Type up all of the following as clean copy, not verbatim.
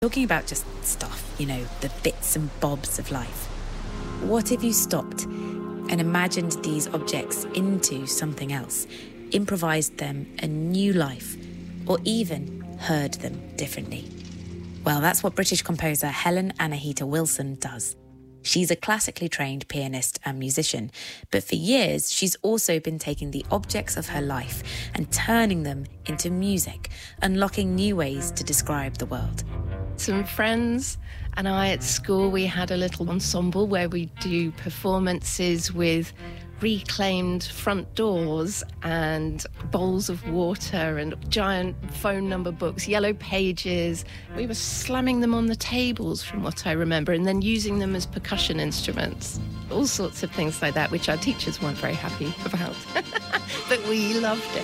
Talking about just stuff, the bits and bobs of life. What if you stopped and imagined these objects into something else, improvised them a new life, or even heard them differently? Well, that's what British composer Helen Anahita Wilson does. She's a classically trained pianist and musician, but for years she's also been taking the objects of her life and turning them into music, unlocking new ways to describe the world. Some friends and I at school, we had a little ensemble where we do performances with reclaimed front doors and bowls of water and giant phone number books, yellow pages. We were slamming them on the tables, from what I remember, and then using them as percussion instruments. All sorts of things like that, which our teachers weren't very happy about. But we loved it.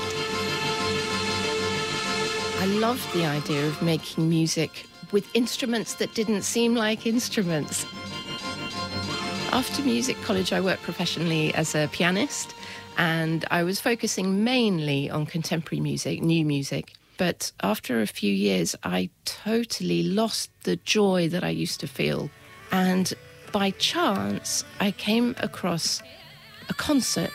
I loved the idea of making music with instruments that didn't seem like instruments. After music college, I worked professionally as a pianist, and I was focusing mainly on contemporary music, new music. But after a few years, I totally lost the joy that I used to feel. And by chance, I came across a concert.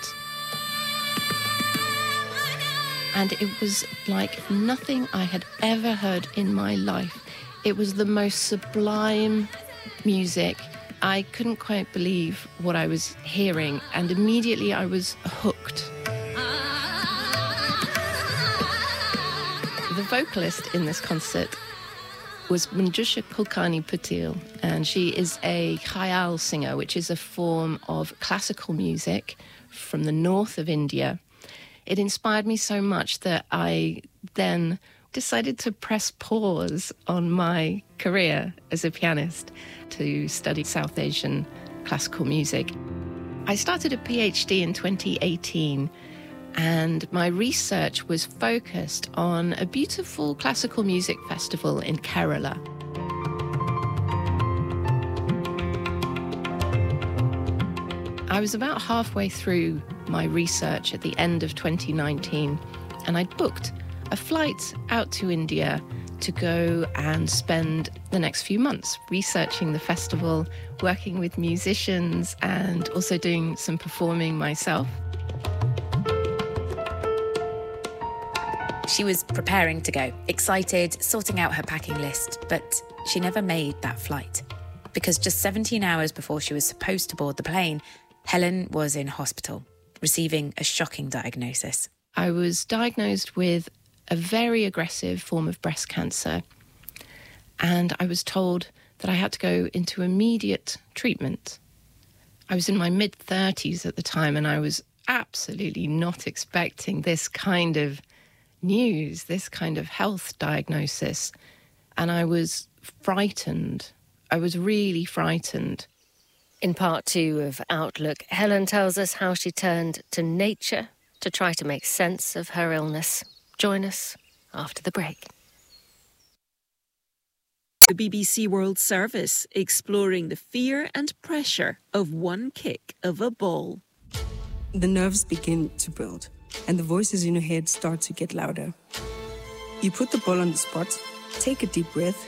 And it was like nothing I had ever heard in my life. It was the most sublime music. I couldn't quite believe what I was hearing, and immediately I was hooked. The vocalist in this concert was Manjusha Kulkarni Patil, and she is a khayal singer, which is a form of classical music from the north of India. It inspired me so much that I then decided to press pause on my career as a pianist to study South Asian classical music. I started a PhD in 2018, and my research was focused on a beautiful classical music festival in Kerala. I was about halfway through my research at the end of 2019, and I'd booked a flight out to India to go and spend the next few months researching the festival, working with musicians, and also doing some performing myself. She was preparing to go, excited, sorting out her packing list, but she never made that flight. Because just 17 hours before she was supposed to board the plane, Helen was in hospital, receiving a shocking diagnosis. I was diagnosed with a very aggressive form of breast cancer, and I was told that I had to go into immediate treatment. I was in my mid-30s at the time, and I was absolutely not expecting this kind of news, this kind of health diagnosis, and I was frightened. I was really frightened. In part 2 of Outlook, Helen tells us how she turned to nature to try to make sense of her illness. Join us after the break. The BBC World Service, exploring the fear and pressure of one kick of a ball. The nerves begin to build, and the voices in your head start to get louder. You put the ball on the spot, take a deep breath,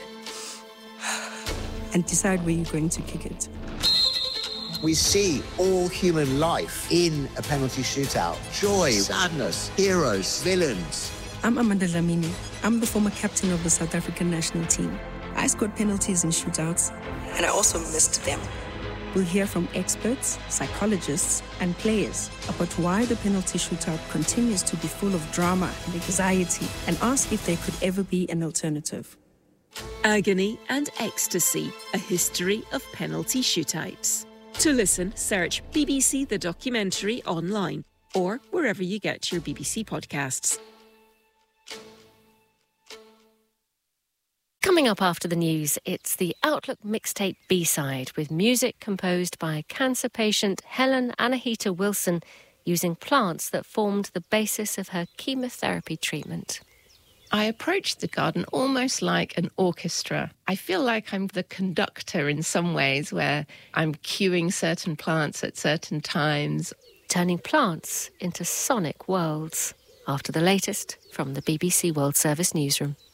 and decide where you're going to kick it. We see all human life in a penalty shootout. Joy, sadness, heroes, villains. I'm Amanda Dlamini. I'm the former captain of the South African national team. I scored penalties in shootouts, and I also missed them. We'll hear from experts, psychologists, and players about why the penalty shootout continues to be full of drama and anxiety, and ask if there could ever be an alternative. Agony and Ecstasy, a history of penalty shootouts. To listen, search BBC The Documentary online or wherever you get your BBC podcasts. Coming up after the news, it's the Outlook Mixtape B-side with music composed by cancer patient Helen Anahita Wilson using plants that formed the basis of her chemotherapy treatment. I approached the garden almost like an orchestra. I feel like I'm the conductor in some ways, where I'm cueing certain plants at certain times. Turning plants into sonic worlds. After the latest from the BBC World Service newsroom.